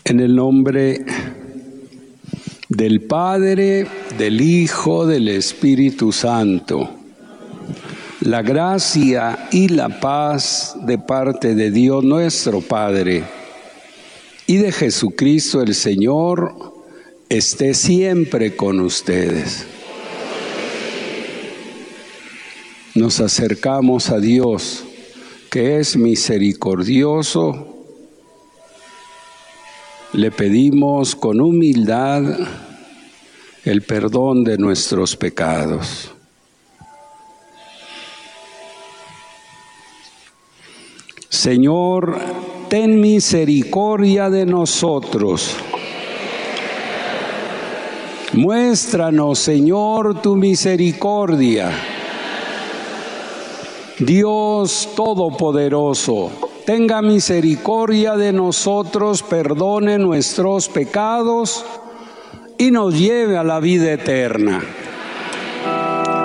En el nombre del Padre, del Hijo, del Espíritu Santo, la gracia y la paz de parte de Dios nuestro Padre y de Jesucristo el Señor esté siempre con ustedes. Nos acercamos a Dios, que es misericordioso. Le pedimos con humildad el perdón de nuestros pecados. Señor, ten misericordia de nosotros. Muéstranos, Señor, tu misericordia. Dios Todopoderoso, tenga misericordia de nosotros, perdone nuestros pecados y nos lleve a la vida eterna.